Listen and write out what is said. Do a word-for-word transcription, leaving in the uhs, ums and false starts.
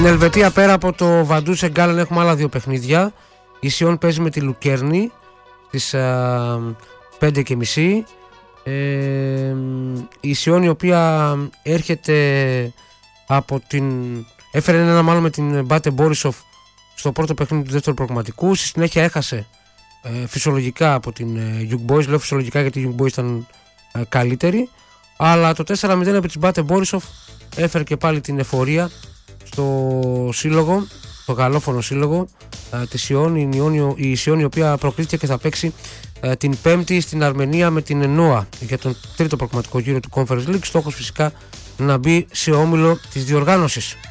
Στην Ελβετία, πέρα από το Βαντούσε Γκάλεν, έχουμε άλλα δύο παιχνίδια. Η Σιόν παίζει με τη Λουκέρνη στις πέντε και μισή. Ε, η Σιόν, η οποία έρχεται από την... έφερε ένα μάλλον με την Μπάτε Μπόρισοφ στο πρώτο παιχνίδι του δεύτερου προγραμματικού. Στη συνέχεια έχασε ε, φυσιολογικά από την ε, Young Boys. Λέω φυσιολογικά γιατί η Young Boys ήταν ε, καλύτερη. Αλλά το τέσσερα μηδέν από την Μπάτε Μπόρισοφ έφερε και πάλι την εφορία στο σύλλογο, στο γαλλόφωνο σύλλογο ε, τη Σιόν. Η, η Σιόν, η οποία προκρίθηκε και θα παίξει ε, την Πέμπτη στην Αρμενία με την Νόα για τον τρίτο προγραμματικό γύρο του Conference League. Στόχος φυσικά να μπει σε όμιλο της διοργάνωσης.